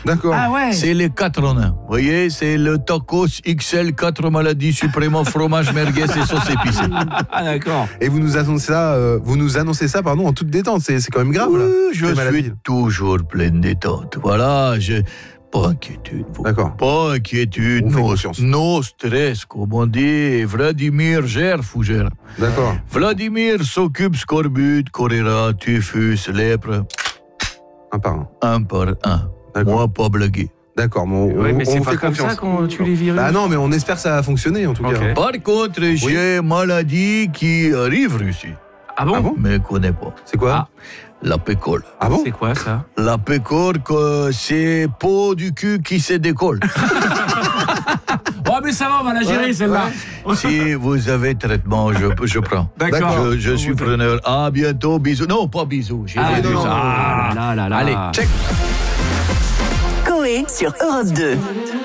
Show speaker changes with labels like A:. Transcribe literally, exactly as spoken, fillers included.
A: D'accord.
B: Ah ouais.
C: C'est les quatre en un. Vous voyez, c'est le tacos X L, quatre maladies suprêmement, fromage, merguez et sauce épicée.
B: Ah d'accord.
A: Et vous nous annoncez ça, euh, vous nous annoncez ça, pardon, en toute détente. C'est, c'est quand même grave,
C: Oui,
A: là.
C: je
A: Quelle maladie.
C: suis toujours plein de détente. Voilà, je... Pas inquiétude. Vous.
A: D'accord.
C: Pas inquiétude.
A: On fait
C: No,
A: confiance.
C: no stress, comme on dit. Vladimir gère, fougère.
A: D'accord.
C: Vladimir s'occupe scorbut, choléra, typhus, lèpre.
A: Un par un.
C: Un par un.
A: D'accord.
C: Moi, pas blaguer.
A: D'accord, bon, on,
B: Ouais, mais
A: on
B: c'est
A: vous
B: pas
A: fait
B: comme
A: confiance.
B: ça qu'on tue les virus.
A: Bah non, mais on espère que ça va fonctionner, en tout
B: Ok.
A: cas.
C: Par contre, j'ai une maladie qui arrive ici.
B: Ah bon,
A: Ah bon
C: Mais connais pas.
A: C'est quoi?
C: La pécole.
A: Ah bon?
B: C'est quoi ça?
C: La pécole, que c'est peau du cul qui se décolle.
B: Oh mais ça va, on va la gérer
A: Ouais,
B: celle-là.
C: Si vous avez traitement, je, je prends.
B: D'accord.
C: Je, je suis preneur. À bientôt, bisous. Non, pas bisous. J'ai
B: Ah,
C: dit
A: non,
C: ça.
A: non,
B: ah là là là.
C: Allez, check.
D: Coé sur Europe deux.